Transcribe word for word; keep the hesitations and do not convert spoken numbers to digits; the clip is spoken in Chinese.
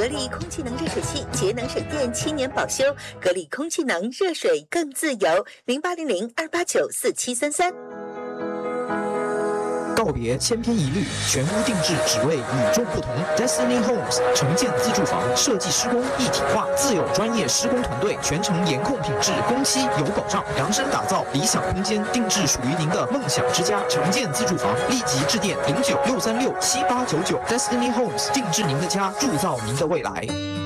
格力空气能热水器，节能省电，七年保修。格力空气能，热水更自由。零八零零二八九四七三三。 告别千篇一律，全屋定制，只为与众不同。Destiny Homes 城建自住房设计施工一体化，自有专业施工团队，全程严控品质，工期有保障，量身打造理想空间，定制属于您的梦想之家。城建自住房，立即致电零九六三六七八九九。Destiny Homes 定制您的家，铸造您的未来。